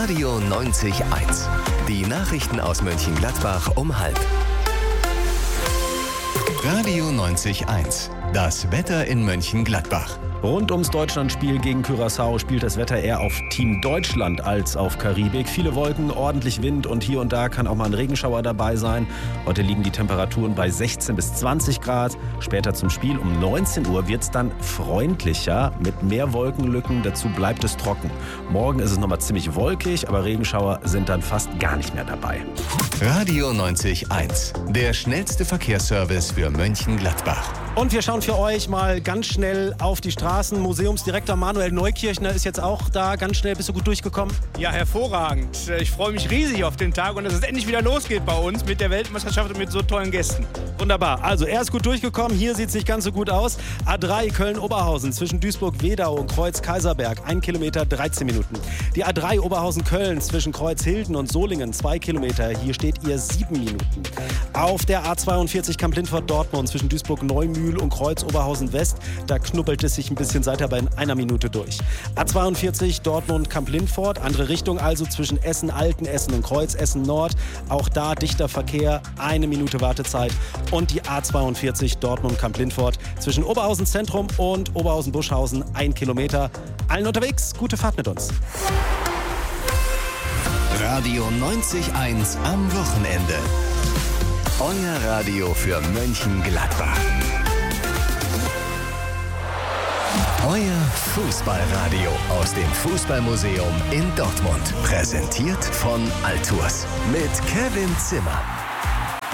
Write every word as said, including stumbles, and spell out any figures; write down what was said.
Radio neunzig Komma eins. Die Nachrichten aus Mönchengladbach um halb. Radio neunzig Komma eins. Das Wetter in Mönchengladbach. Rund ums Deutschlandspiel gegen Curaçao spielt das Wetter eher auf Team Deutschland als auf Karibik. Viele Wolken, ordentlich Wind und hier und da kann auch mal ein Regenschauer dabei sein. Heute liegen die Temperaturen bei sechzehn bis zwanzig Grad. Später zum Spiel um neunzehn Uhr wird es dann freundlicher mit mehr Wolkenlücken. Dazu bleibt es trocken. Morgen ist es nochmal ziemlich wolkig, aber Regenschauer sind dann fast gar nicht mehr dabei. Radio neunzig Komma eins. Der schnellste Verkehrsservice für Mönchengladbach. Und wir schauen für euch mal ganz schnell auf die Straßen. Museumsdirektor Manuel Neukirchner ist jetzt auch da. Ganz schnell, bist du gut durchgekommen? Ja, hervorragend. Ich freue mich riesig auf den Tag und dass es endlich wieder losgeht bei uns mit der Weltmeisterschaft und mit so tollen Gästen. Wunderbar. Also er ist gut durchgekommen. Hier sieht es nicht ganz so gut aus. A drei Köln-Oberhausen zwischen Duisburg-Wedau und Kreuz-Kaiserberg. ein Kilometer, dreizehn Minuten. Die A drei Oberhausen-Köln zwischen Kreuzhilden und Solingen. zwei Kilometer. Hier steht ihr sieben Minuten. Auf der A zweiundvierzig Kamp-Lintfort-Dortmund zwischen Duisburg-Neumühl und Kreuz-Oberhausen-West. Da knubbelt es sich ein bisschen, seid ihr aber in einer Minute durch. A zweiundvierzig Dortmund-Kamp-Lintfort. Andere Richtung also zwischen Essen-Alten, Essen und Kreuz, Essen-Nord. Auch da dichter Verkehr. Eine Minute Wartezeit. Und die A zweiundvierzig Dortmund-Kamp-Lintfort zwischen Oberhausen-Zentrum und Oberhausen-Buschhausen. Ein Kilometer. Allen unterwegs. Gute Fahrt mit uns. Radio neunzig Komma eins am Wochenende. Euer Radio für Mönchengladbach. Euer Fußballradio aus dem Fußballmuseum in Dortmund. Präsentiert von Altours mit Kevin Zimmer.